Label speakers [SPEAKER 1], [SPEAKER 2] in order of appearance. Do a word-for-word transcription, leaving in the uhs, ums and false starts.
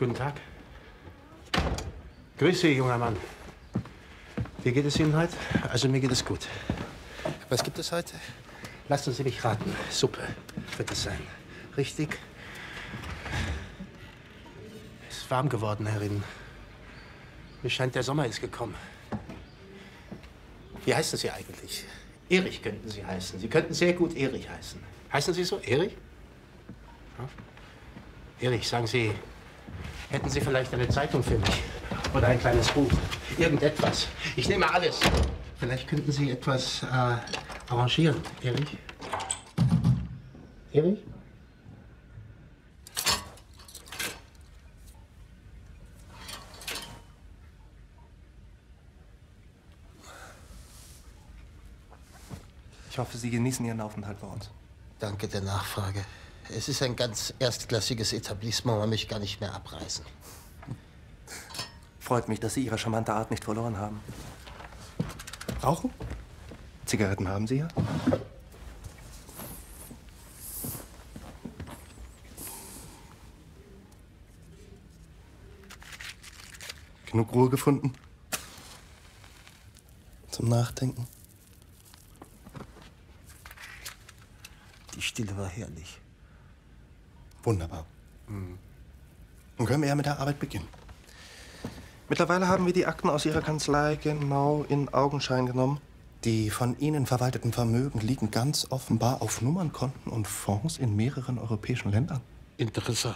[SPEAKER 1] Guten Tag. Grüß Sie, junger Mann. Wie geht es Ihnen heute? Also, mir geht es gut. Was gibt es heute? Lassen Sie mich raten. Suppe wird es sein. Richtig? Es ist warm geworden, Herrin. Mir scheint, der Sommer ist gekommen. Wie heißen Sie eigentlich? Erich könnten Sie heißen. Sie könnten sehr gut Erich heißen. Heißen Sie so? Erich? Ja. Erich, sagen Sie, hätten Sie vielleicht eine Zeitung für mich? Oder ein kleines Buch? Irgendetwas. Ich nehme alles. Vielleicht könnten Sie etwas äh, arrangieren. Erich? Erich?
[SPEAKER 2] Ich hoffe, Sie genießen Ihren Aufenthalt bei uns.
[SPEAKER 1] Danke der Nachfrage. Es ist ein ganz erstklassiges Etablissement, man möchte gar nicht mehr abreisen.
[SPEAKER 2] Freut mich, dass Sie Ihre charmante Art nicht verloren haben. Rauchen? Zigaretten haben Sie ja? Genug Ruhe gefunden? Zum Nachdenken?
[SPEAKER 1] Die Stille war herrlich.
[SPEAKER 2] Wunderbar. Mhm. Dann können wir ja mit der Arbeit beginnen. Mittlerweile haben wir die Akten aus Ihrer Kanzlei genau in Augenschein genommen. Die von Ihnen verwalteten Vermögen liegen ganz offenbar auf Nummernkonten und Fonds in mehreren europäischen Ländern.
[SPEAKER 1] Interessant.